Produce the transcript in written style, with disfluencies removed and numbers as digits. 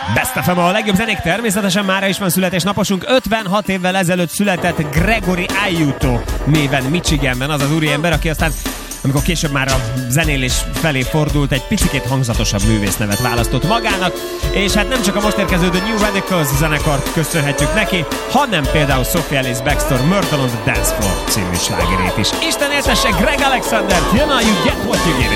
Best FM, a legjobb zenék, természetesen mára is van születésnaposunk. 56 évvel ezelőtt született Gregory Aiuto néven Michiganben, az az úriember, aki aztán, amikor később már a zenélés felé fordult, egy picikét hangzatosabb művésznevet választott magának, és hát nem csak a most érkező The New Radicals zenekart köszönhetjük neki, hanem például Sophie Ellis Bextor Murder on the Dance Floor című slágerét is. Isten éltesse Greg Alexandert, you know you get what you give.